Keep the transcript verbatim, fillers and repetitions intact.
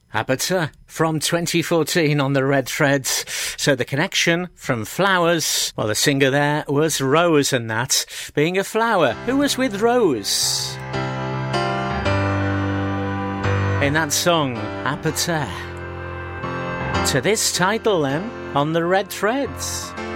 Aperture from twenty fourteen on the Red Threads. So the connection from Flowers, well, the singer there was Rose, and that being a flower. Who was with Rose in that song, Aperture? To this title then, on the Red Threads.